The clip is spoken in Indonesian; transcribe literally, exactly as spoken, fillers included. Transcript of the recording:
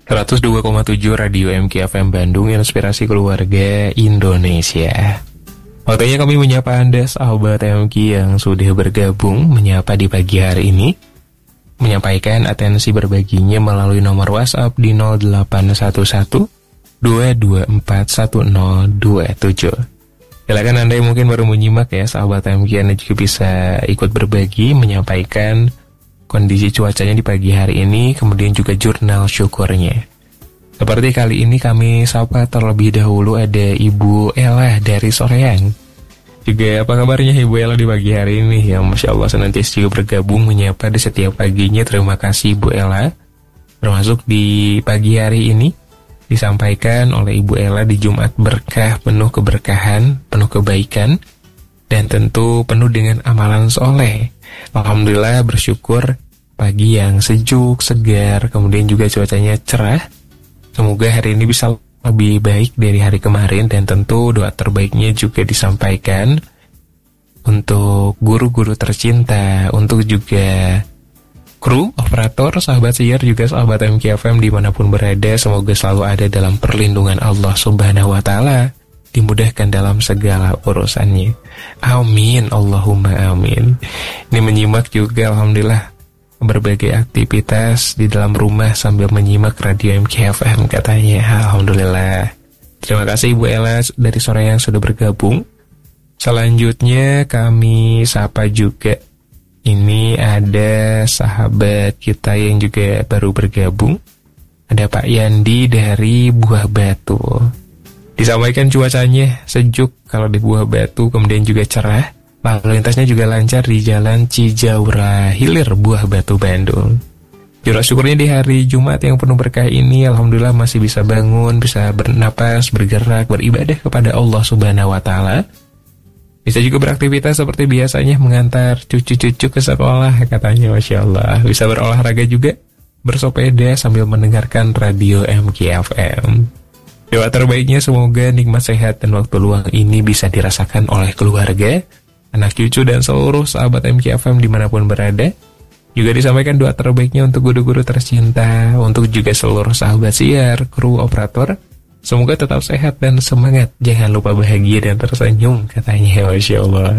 seratus dua koma tujuh Radio M K F M Bandung, inspirasi keluarga Indonesia. Waktunya kami menyapa Anda sahabat M K yang sudah bergabung menyapa di pagi hari ini, menyampaikan atensi berbaginya melalui nomor WhatsApp di nol delapan satu satu dua dua empat satu nol dua tujuh. Silakan Anda yang mungkin baru menyimak ya sahabat M K, Anda juga bisa ikut berbagi, menyampaikan kondisi cuacanya di pagi hari ini, kemudian juga jurnal syukurnya. Seperti kali ini kami sapa terlebih dahulu ada Ibu Ella dari Soreang. Juga apa kabarnya Ibu Ella di pagi hari ini? Ya Masya Allah senantiasa juga bergabung menyapa di setiap paginya. Terima kasih Ibu Ella. Termasuk di pagi hari ini disampaikan oleh Ibu Ella di Jumat berkah, penuh keberkahan, penuh kebaikan, dan tentu penuh dengan amalan soleh. Alhamdulillah bersyukur pagi yang sejuk, segar, kemudian juga cuacanya cerah. Semoga hari ini bisa lebih baik dari hari kemarin, dan tentu doa terbaiknya juga disampaikan untuk guru-guru tercinta, untuk juga kru, operator, sahabat siar, juga sahabat M K F M dimanapun berada. Semoga selalu ada dalam perlindungan Allah Subhanahu wa Ta'ala, dimudahkan dalam segala urusannya. Amin, Allahumma amin. Ini menyimak juga alhamdulillah berbagai aktivitas di dalam rumah sambil menyimak Radio M K F M katanya. Alhamdulillah. Terima kasih Ibu Ella dari sore yang sudah bergabung. Selanjutnya kami sapa juga. Ini ada sahabat kita yang juga baru bergabung. Ada Pak Yandi dari Buah Batu. Disampaikan cuacanya sejuk kalau di Buah Batu, kemudian juga cerah. Lalu lintasnya juga lancar di Jalan Cijaura Hilir, Buah Batu, Bandung. Jurnal syukurnya di hari Jumat yang penuh berkah ini, alhamdulillah masih bisa bangun, bisa bernapas, bergerak, beribadah kepada Allah Subhanahu wa Ta'ala. Bisa juga beraktivitas seperti biasanya, mengantar cucu-cucu ke sekolah katanya, Masya Allah. Bisa berolahraga juga, bersepeda sambil mendengarkan Radio M K F M. Doa terbaiknya semoga nikmat sehat dan waktu luang ini bisa dirasakan oleh keluarga, anak cucu, dan seluruh sahabat M K F M dimanapun berada. Juga disampaikan doa terbaiknya untuk guru-guru tercinta, untuk juga seluruh sahabat siar, kru, operator. Semoga tetap sehat dan semangat. Jangan lupa bahagia dan tersenyum katanya, Masya Allah.